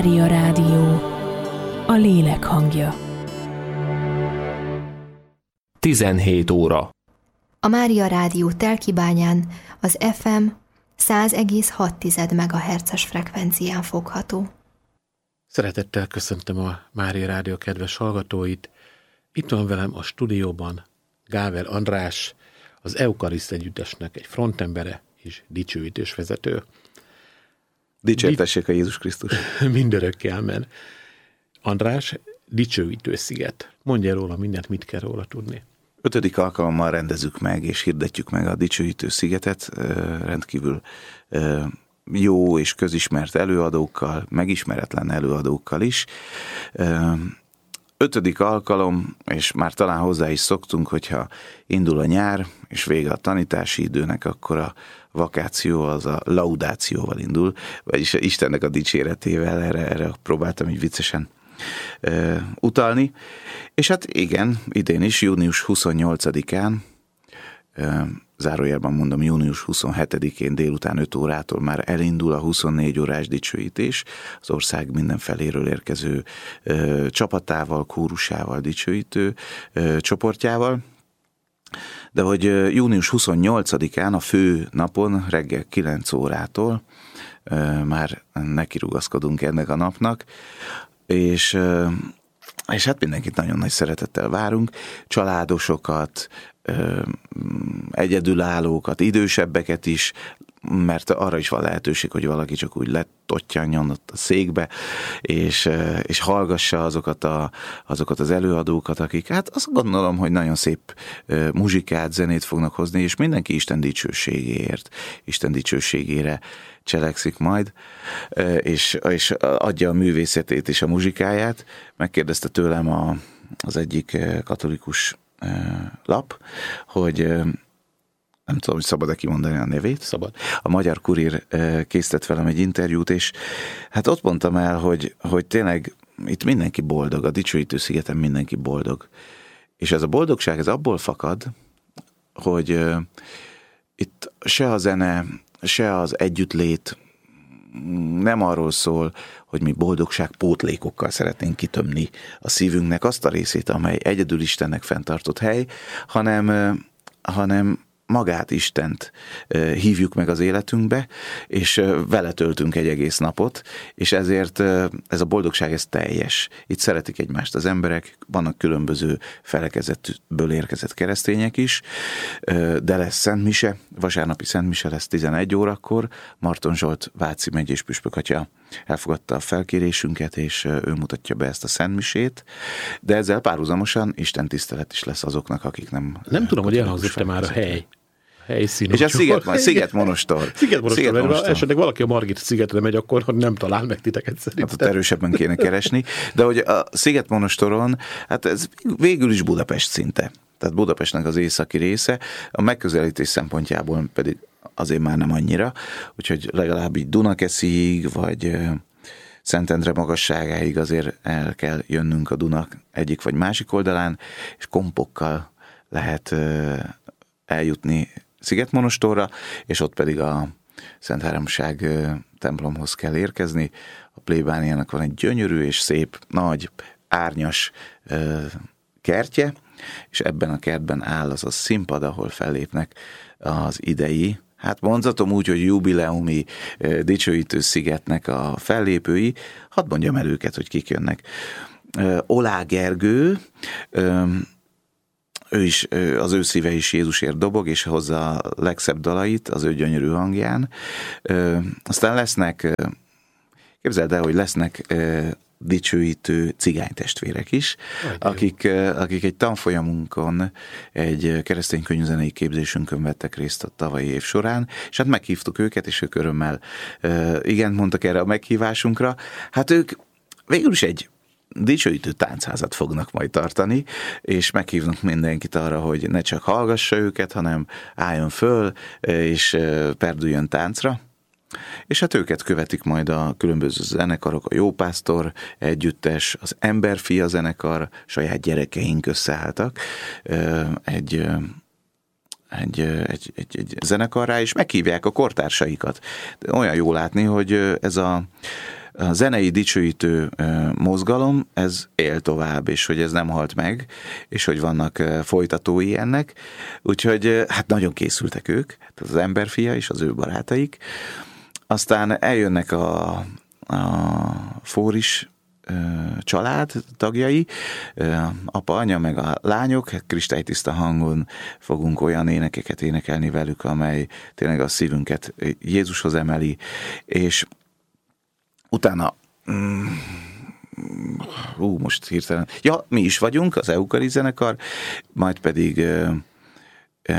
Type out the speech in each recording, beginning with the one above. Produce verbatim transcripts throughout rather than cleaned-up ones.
Mária Rádió, a lélek hangja. tizenhét óra. A Mária Rádió Telkibányán az ef em száz egész hat megahertzes frekvencián fogható. Szeretettel köszöntöm a Mária Rádió kedves hallgatóit. Itt van velem a stúdióban Gáver András, az Eukariszt együttesnek egy frontembere és dicsőítős vezető. Dicsértessék a Jézus Krisztus. Mindörökké, amen. András, dicsőítő sziget. Mondj el róla mindent, mit kell róla tudni. Ötödik alkalommal rendezzük meg és hirdetjük meg a dicsőítő szigetet, rendkívül jó és közismert előadókkal, megismeretlen előadókkal is. Ötödik alkalom, és már talán hozzá is szoktunk, hogyha indul a nyár, és vége a tanítási időnek, akkor a vakáció az a laudációval indul, vagyis Istennek a dicséretével, erre, erre próbáltam így viccesen uh, utalni. És hát igen, idén is, június huszonnyolcadikán, uh, zárójelben mondom, június huszonhetedikén délután öt órától már elindul a huszonnégy órás dicsőítés, az ország mindenfeléről érkező ö, csapatával, kórusával, dicsőítő ö, csoportjával. De hogy június huszonnyolcadikán a fő napon reggel kilenc órától ö, már nekirugaszkodunk ennek a napnak, és ö, és hát mindenkit nagyon nagy szeretettel várunk, családosokat, egyedülállókat, idősebbeket is, mert arra is van lehetőség, hogy valaki csak úgy lettottyanjon ott a székbe, és, és hallgassa azokat, a, azokat az előadókat, akik, hát azt gondolom, hogy nagyon szép muzsikát, zenét fognak hozni, és mindenki Isten dicsőségéért, Isten dicsőségére cselekszik majd, és, és adja a művészetét és a muzsikáját. Megkérdezte tőlem a, az egyik katolikus lap, hogy nem tudom, hogy szabad-e kimondani a nevét. Szabad. A Magyar Kurír készített velem egy interjút, és hát ott mondtam el, hogy, hogy tényleg itt mindenki boldog, a dicsőítő szigeten mindenki boldog. És ez a boldogság, ez abból fakad, hogy uh, itt se a zene, se az együttlét nem arról szól, hogy mi boldogság pótlékokkal szeretnénk kitömni a szívünknek azt a részét, amely egyedül Istennek fenntartott hely, hanem, hanem magát, Istent hívjuk meg az életünkbe, és vele töltünk egy egész napot, és ezért ez a boldogság, ez teljes. Itt szeretik egymást az emberek, vannak különböző felekezetből érkezett keresztények is, de lesz szentmise, vasárnapi szentmise lesz tizenegy órakor, Marton Zsolt Váci megyés püspökatya elfogadta a felkérésünket, és ő mutatja be ezt a szentmisét, de ezzel párhuzamosan Isten tisztelet is lesz azoknak, akik nem... Nem tudom, hogy elhangzott-e már a hely. Helyszín. És a Sziget, Szigetmonostor. Szigetmonostor, mert esetleg valaki a Margit szigetre megy, akkor nem talál meg titeket szerintem. Hát ott erősebben kéne keresni, de hogy a Szigetmonostoron, hát ez végül is Budapest szinte. Tehát Budapestnek az északi része, a megközelítés szempontjából pedig azért már nem annyira, úgyhogy legalább így Dunakesziig, vagy Szentendre magasságáig azért el kell jönnünk a Duna egyik vagy másik oldalán, és kompokkal lehet eljutni Szigetmonostorra, és ott pedig a Szent Háromság templomhoz kell érkezni. A plébániának van egy gyönyörű és szép, nagy, árnyas kertje, és ebben a kertben áll az a színpad, ahol fellépnek az idei, hát mondhatom úgy, hogy jubileumi dicsőítő szigetnek a fellépői. Hadd mondjam el őket, hogy kik jönnek. Olá Gergő, ő is, az ő szíve is Jézusért dobog, és hozza a legszebb dalait az ő gyönyörű hangján. Aztán lesznek, képzeld el, hogy lesznek dicsőítő cigánytestvérek is, akik, akik egy tanfolyamunkon, egy keresztény könyvzenei képzésünkön vettek részt a tavalyi év során, és hát meghívtuk őket, és ők örömmel igen mondtak erre a meghívásunkra. Hát ők végül is egy dicsőítő táncházat fognak majd tartani, és meghívnak mindenkit arra, hogy ne csak hallgassa őket, hanem álljon föl, és perdüljön táncra. És hát őket követik majd a különböző zenekarok, a Jópásztor együttes, az Emberfia zenekar, saját gyerekeink összeálltak egy, egy, egy, egy, egy zenekarrá, és meghívják a kortársaikat. Olyan jó látni, hogy ez a a zenei dicsőítő mozgalom, ez él tovább, és hogy ez nem halt meg, és hogy vannak folytatói ennek. Úgyhogy hát nagyon készültek ők, tehát az emberfia és az ő barátaik. Aztán eljönnek a, a Fóris család tagjai, apa, anya, meg a lányok, kristálytiszta hangon fogunk olyan énekeket énekelni velük, amely tényleg a szívünket Jézushoz emeli, és utána mm, ú, most hirtelen, ja, mi is vagyunk, az Eukari zenekar, majd pedig ö, ö,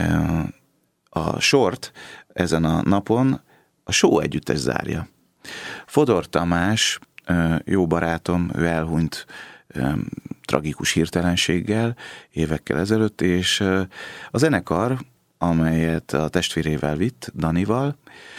a sort ezen a napon a Só együttes zárja. Fodor Tamás, jó barátom, ő elhunyt tragikus hirtelenséggel évekkel ezelőtt, és a zenekar, amelyet a testvérével vitt, Danival,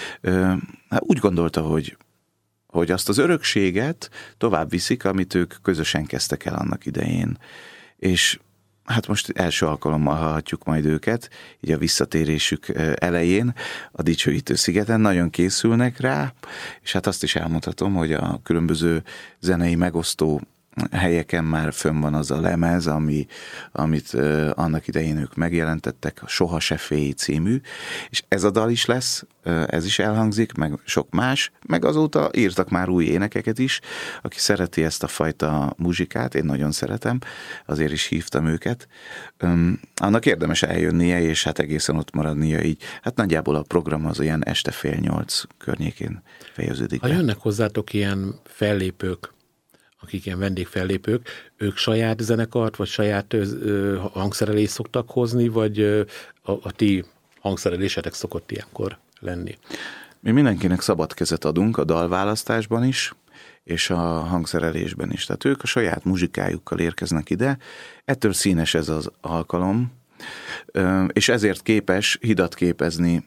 úgy gondolta, hogy, hogy azt az örökséget tovább viszik, amit ők közösen kezdtek el annak idején. És hát most első alkalommal hallhatjuk majd őket, így a visszatérésük elején a Dicsőítő szigeten, nagyon készülnek rá, és hát azt is elmondhatom, hogy a különböző zenei megosztó helyeken már fönn van az a lemez, ami, amit uh, annak idején ők megjelentettek, a Soha se félj című, és ez a dal is lesz, uh, ez is elhangzik, meg sok más, meg azóta írtak már új énekeket is, aki szereti ezt a fajta muzsikát, én nagyon szeretem, azért is hívtam őket. Um, annak érdemes eljönnie, és hát egészen ott maradnia így. Hát nagyjából a program az olyan este fél nyolc környékén fejeződik. Ha jönnek hozzátok ilyen fellépők, akik ilyen vendégfellépők, ők saját zenekart, vagy saját ö, hangszerelést szoktak hozni, vagy ö, a, a ti hangszerelésetek szokott ilyenkor lenni? Mi mindenkinek szabad kezet adunk a dalválasztásban is, és a hangszerelésben is. Tehát ők a saját muzsikájukkal érkeznek ide, ettől színes ez az alkalom, és ezért képes hidat képezni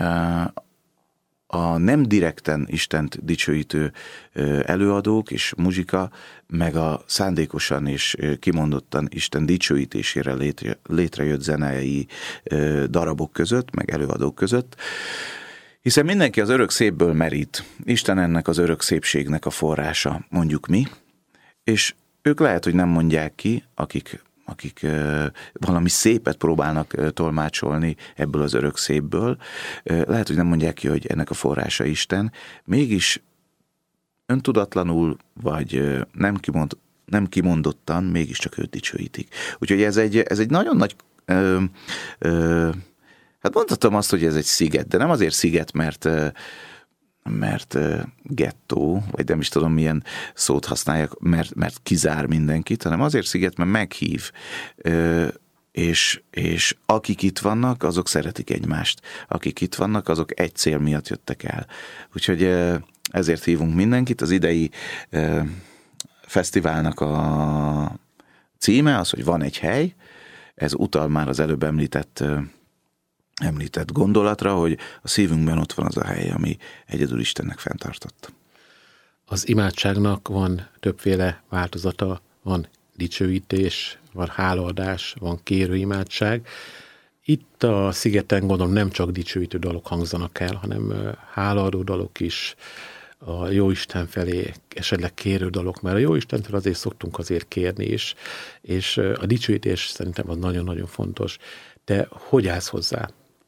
a nem direkten Istent dicsőítő előadók és muzsika, meg a szándékosan és kimondottan Isten dicsőítésére létrejött zenei darabok között, meg előadók között, hiszen mindenki az örök szépből merít. Isten ennek az örök szépségnek a forrása, mondjuk mi, és ők lehet, hogy nem mondják ki, akik akik uh, valami szépet próbálnak uh, tolmácsolni ebből az örök szépből. Uh, lehet, hogy nem mondják ki, hogy ennek a forrása Isten, mégis öntudatlanul, vagy uh, nem, kimond, nem kimondottan, mégiscsak őt dicsőítik. Úgyhogy ez egy, ez egy nagyon nagy, uh, uh, hát mondhatom azt, hogy ez egy sziget, de nem azért sziget, mert uh, mert uh, gettó, vagy nem is tudom milyen szót használják, mert, mert kizár mindenkit, hanem azért sziget, mert meghív, uh, és, és akik itt vannak, azok szeretik egymást. Akik itt vannak, azok egy cél miatt jöttek el. Úgyhogy uh, ezért hívunk mindenkit. Az idei uh, fesztiválnak a címe az, hogy van egy hely, ez utal már az előbb említett uh, említett gondolatra, hogy a szívünkben ott van az a hely, ami egyedül Istennek fenntartott. Az imádságnak van többféle változata, van dicsőítés, van hálaadás, van kérő imádság. Itt a szigeten gondolom nem csak dicsőítő dalok hangzanak el, hanem hálaadó dalok is, a Jóisten felé esetleg kérő dalok, mert a Jóistentől azért szoktunk azért kérni is, és a dicsőítés szerintem az nagyon-nagyon fontos. De hogy állsz hozzá?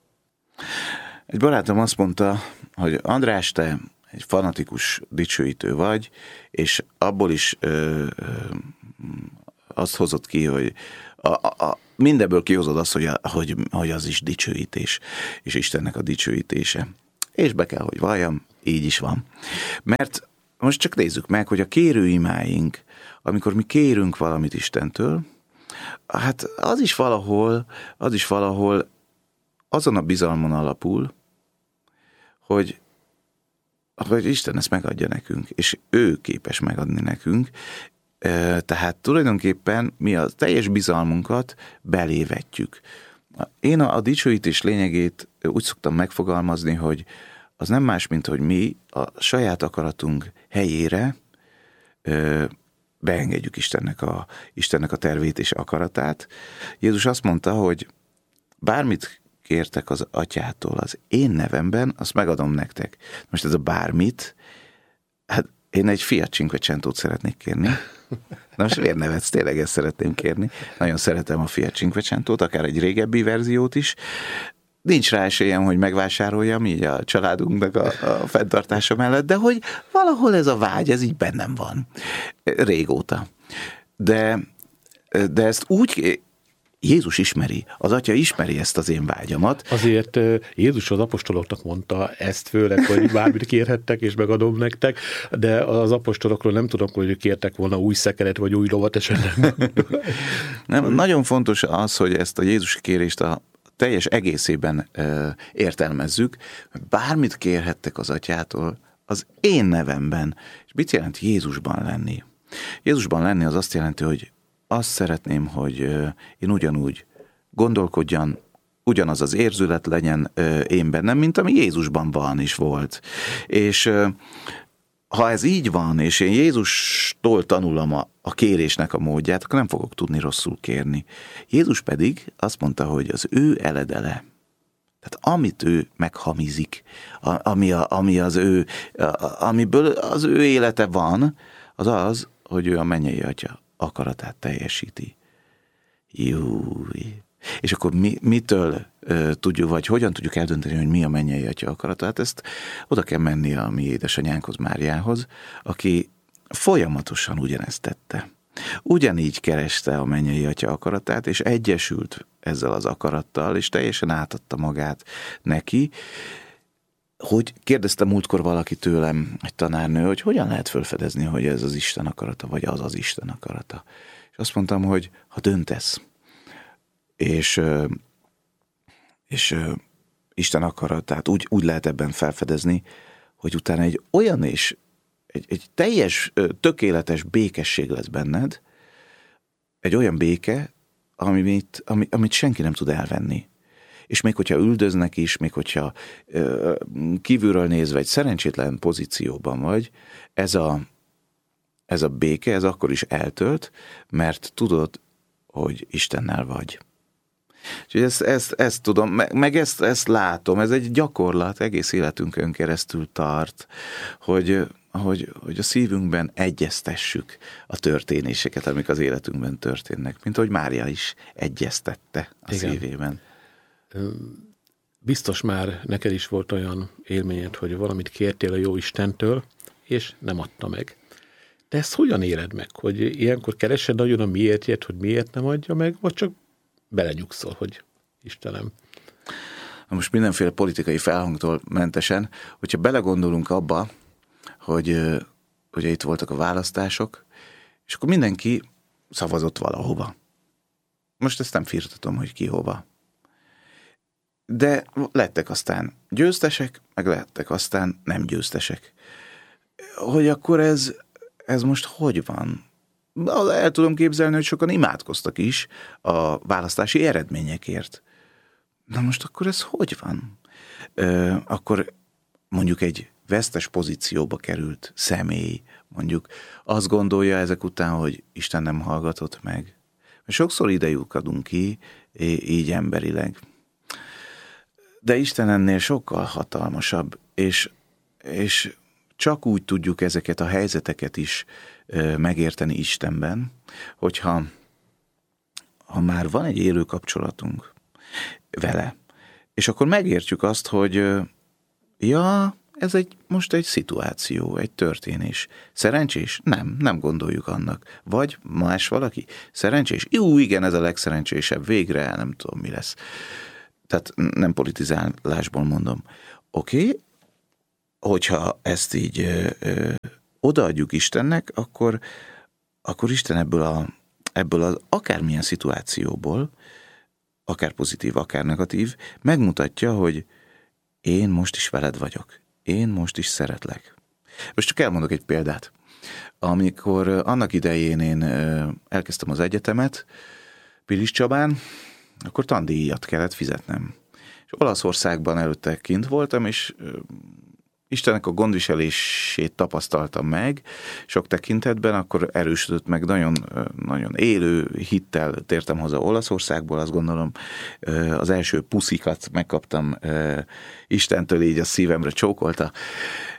Egy barátom azt mondta, hogy András, te egy fanatikus dicsőítő vagy, és abból is ö, ö, azt hozott ki, hogy a, a, mindebből kihozod azt, hogy, a, hogy, hogy az is dicsőítés, és Istennek a dicsőítése. És be kell, hogy valljam, így is van. Mert most csak nézzük meg, hogy a kérőimáink, amikor mi kérünk valamit Istentől, hát az is valahol, az is valahol azon a bizalmon alapul, hogy, hogy Isten ezt megadja nekünk, és ő képes megadni nekünk. Tehát tulajdonképpen mi a teljes bizalmunkat belévetjük. Én a, a dicsőítés lényegét úgy szoktam megfogalmazni, hogy az nem más, mint hogy mi a saját akaratunk helyére ö, beengedjük Istennek a, Istennek a tervét és akaratát. Jézus azt mondta, hogy bármit kértek az atyától az én nevemben, azt megadom nektek. Most ez a bármit, hát Én egy Fiat Cinquecentót szeretnék kérni. Na most miért nevetsz? Tényleg ezt szeretném kérni. Nagyon szeretem a Fiat Cinquecentót, akár egy régebbi verziót is. Nincs rá esélyem, hogy megvásároljam így a családunknak a, a fenntartása mellett, de hogy valahol ez a vágy, ez így bennem van. Régóta. De, de ezt úgy... Jézus ismeri, az Atya ismeri ezt az én vágyamat. Azért Jézus az apostoloknak mondta ezt főleg, hogy bármit kérhettek, és megadom nektek, de az apostolokról nem tudom, hogy kértek volna új szekeret, vagy új lovat esetleg. Nem, nagyon fontos az, hogy ezt a Jézus kérést a teljes egészében értelmezzük. Bármit kérhettek az Atyától az én nevemben. És mit jelent Jézusban lenni? Jézusban lenni az azt jelenti, hogy azt szeretném, hogy én ugyanúgy gondolkodjam, ugyanaz az érzület legyen én bennem, mint ami Jézusban van is volt. És ha ez így van, és én Jézustól tanulom a, a kérésnek a módját, akkor nem fogok tudni rosszul kérni. Jézus pedig azt mondta, hogy az ő eledele, tehát amit ő meghamizik, ami, a, ami az ő, amiből az ő élete van, az az, hogy ő a mennyei Atya akaratát teljesíti. Júj. És akkor mi, mitől uh, tudjuk, vagy hogyan tudjuk eldönteni, hogy mi a mennyei Atya akarata? Hát ezt oda kell menni a mi édesanyánkhoz, Máriához, aki folyamatosan ugyanezt tette. Ugyanígy kereste a mennyei Atya akaratát, és egyesült ezzel az akarattal, és teljesen átadta magát neki. Hogy kérdezte múltkor valaki tőlem, egy tanárnő, hogy hogyan lehet felfedezni, hogy ez az Isten akarata, vagy az az Isten akarata. És azt mondtam, hogy ha döntesz, és, és Isten akaratát úgy, úgy lehet ebben felfedezni, hogy utána egy olyan és egy, egy teljes, tökéletes békesség lesz benned, egy olyan béke, amit, amit, amit senki nem tud elvenni. És még hogyha üldöznek is, még hogyha ö, kívülről nézve egy szerencsétlen pozícióban vagy, ez a, ez a béke, ez akkor is eltölt, mert tudod, hogy Istennel vagy. Úgyhogy ezt, ezt, ezt tudom, meg, meg ezt, ezt látom, ez egy gyakorlat, egész életünkön keresztül tart, hogy, hogy, hogy a szívünkben egyeztessük a történéseket, amik az életünkben történnek, mint ahogy Mária is egyeztette a Igen. szívében. Biztos már neked is volt olyan élményed, hogy valamit kértél a jó Istentől, és nem adta meg. De ezt hogyan éled meg? Hogy ilyenkor keresed nagyon a miértjét, hogy miért nem adja meg, vagy csak belenyugszol, hogy Istenem. Most mindenféle politikai felhangtól mentesen, hogyha belegondolunk abba, hogy ugye itt voltak a választások, és akkor mindenki szavazott valahova. Most ezt nem firtatom, hogy ki hova. De lettek aztán győztesek, meg lettek aztán nem győztesek. Hogy akkor ez, ez most hogy van? El tudom képzelni, hogy sokan imádkoztak is a választási eredményekért. Na most akkor ez hogy van? Ö, akkor mondjuk egy vesztes pozícióba került személy, mondjuk azt gondolja ezek után, hogy Isten nem hallgatott meg. Sokszor ide lyukadunk ki, így emberileg. De Isten ennél sokkal hatalmasabb, és, és csak úgy tudjuk ezeket a helyzeteket is megérteni Istenben, hogyha ha már van egy élő kapcsolatunk vele, és akkor megértjük azt, hogy ja, ez egy, most egy szituáció, egy történés. Szerencsés? Nem, nem gondoljuk annak. Vagy más valaki? Szerencsés? Jó, igen, ez a legszerencsésebb, végre, nem tudom, mi lesz. Tehát nem politizálásból mondom. Oké, okay, hogyha ezt így ö, ö, odaadjuk Istennek, akkor, akkor Isten ebből, a, ebből az akármilyen szituációból, akár pozitív, akár negatív, megmutatja, hogy én most is veled vagyok. Én most is szeretlek. Most csak elmondok egy példát. Amikor annak idején én elkezdtem az egyetemet Pilis Csabán, akkor tandíjat kellett fizetnem. És Olaszországban előtte kint voltam, és Istennek a gondviselését tapasztaltam meg sok tekintetben, akkor erősödött meg, nagyon, nagyon élő hittel tértem haza Olaszországból, azt gondolom az első puszikat megkaptam Istentől, így a szívemre csókolta.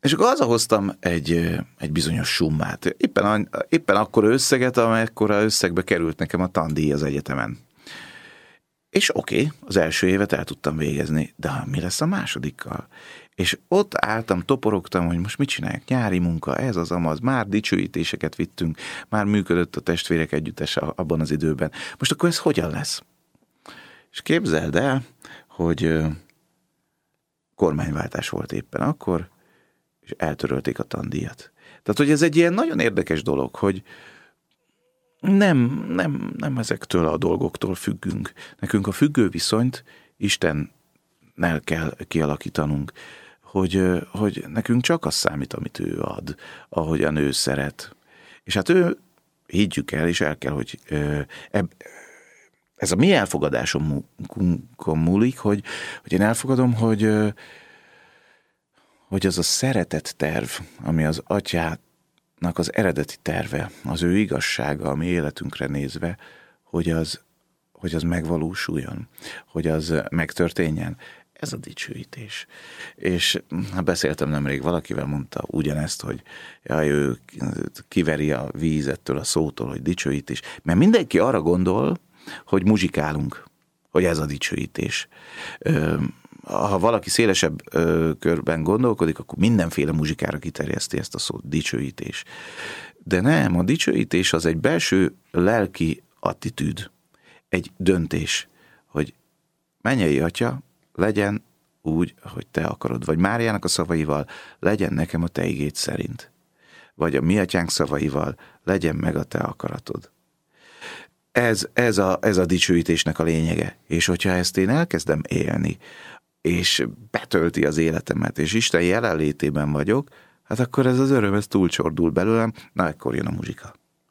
És akkor hazahoztam egy, egy bizonyos summát. Éppen, éppen akkora összeget, amekkora összegbe került nekem a tandíj az egyetemen. És oké, okay, az első évet el tudtam végezni, de mi lesz a másodikkal? És ott álltam, toporogtam, hogy most mit csinálják? Nyári munka, ez az amaz, már dicsőítéseket vittünk, már működött a testvérek együttes abban az időben. Most akkor ez hogyan lesz? És képzeld el, hogy kormányváltás volt éppen akkor, és eltörölték a tandíjat. Tehát, hogy ez egy ilyen nagyon érdekes dolog, hogy nem, nem, nem ezektől a dolgoktól függünk. Nekünk a függő viszonyt Istennel kell kialakítanunk, hogy, hogy nekünk csak az számít, amit ő ad, ahogyan ő szeret. És hát ő, higgyük el, és el kell, hogy eb, ez a mi elfogadásunkon múlik, hogy, hogy én elfogadom, hogy, hogy az a szeretet terv, ami az atyának az eredeti terve, az ő igazsága, ami életünkre nézve, hogy az, hogy az megvalósuljon, hogy az megtörténjen. Ez a dicsőítés. És hát beszéltem nemrég valakivel, mondta ugyanezt, hogy jaj, ő kiveri a vízettől, a szótól, hogy dicsőítés. Mert mindenki arra gondol, hogy muzsikálunk, hogy ez a dicsőítés. Ha valaki szélesebb körben gondolkodik, akkor mindenféle muzsikára kiterjeszti ezt a szót, dicsőítés. De nem, a dicsőítés az egy belső lelki attitűd, egy döntés, hogy mennyei atya, legyen úgy, ahogy te akarod. Vagy Máriának a szavaival, legyen nekem a te igéd szerint. Vagy a mi atyánk szavaival, legyen meg a te akaratod. Ez, ez, a, ez a dicsőítésnek a lényege. És hogyha ezt én elkezdem élni, és betölti az életemet, és Isten jelenlétében vagyok, hát akkor ez az öröm, ez túlcsordul belőlem, na ekkor jön a muzsika.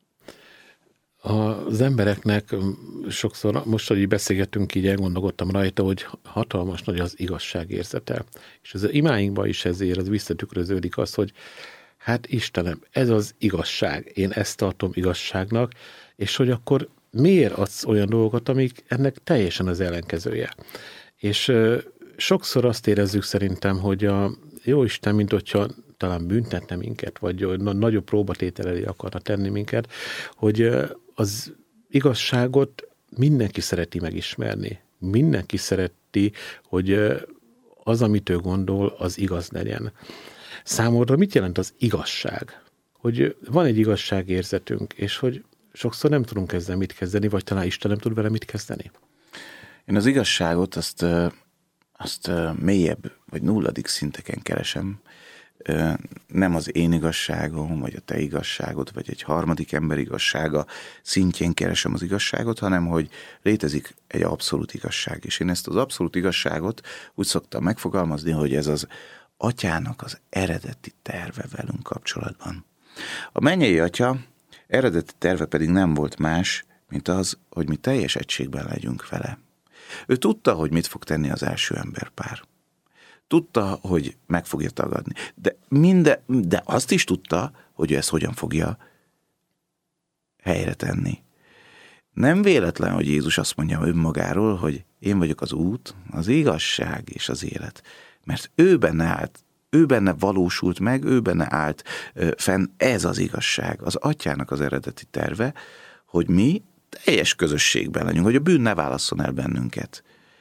Az embereknek sokszor, most, hogy így beszélgettünk, így elgondolkodtam rajta, hogy hatalmas nagy az igazságérzete. És az imáinkban is ezért az visszatükröződik az, hogy hát Istenem, ez az igazság, én ezt tartom igazságnak, és hogy akkor miért adsz olyan dolgokat, amik ennek teljesen az ellenkezője. És sokszor azt érezzük szerintem, hogy a Jóisten, mint hogyha talán büntetne minket, vagy nagyobb próbatétel elé akarna tenni minket, hogy az igazságot mindenki szereti megismerni. Mindenki szereti, hogy az, amit ő gondol, az igaz legyen. Számodra mit jelent az igazság? Hogy van egy igazságérzetünk, és hogy sokszor nem tudunk ezzel mit kezdeni, vagy talán Isten nem tud vele mit kezdeni? Én az igazságot azt, azt mélyebb, vagy nulladik szinteken keresem. Nem az én igazságom, vagy a te igazságod, vagy egy harmadik ember igazsága szintjén keresem az igazságot, hanem hogy létezik egy abszolút igazság. És én ezt az abszolút igazságot úgy szoktam megfogalmazni, hogy ez az atyának az eredeti terve velünk kapcsolatban. A mennyei atya eredeti terve pedig nem volt más, mint az, hogy mi teljes egységben legyünk vele. Ő tudta, hogy mit fog tenni az első emberpár. Tudta, hogy meg fogja tagadni. De, minde, de azt is tudta, hogy ő ezt hogyan fogja helyre tenni. Nem véletlen, hogy Jézus azt mondja önmagáról, hogy én vagyok az út, az igazság és az élet. Mert ő benne állt, ő benne valósult meg, ő benne állt fenn, ez az igazság. Az atyának az eredeti terve, hogy mi teljes közösségben legyünk, hogy a bűn ne válasszon el bennünket.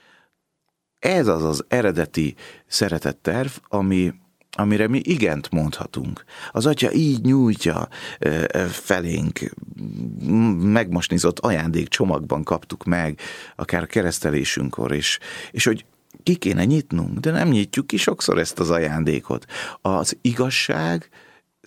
Ez az az eredeti szeretetterv, ami, amire mi igent mondhatunk. Az atya így nyújtja felénk, megmosnizott ajándék csomagban kaptuk meg, akár a keresztelésünkkor, és, és hogy ki kéne nyitnunk, de nem nyitjuk ki sokszor ezt az ajándékot. Az igazság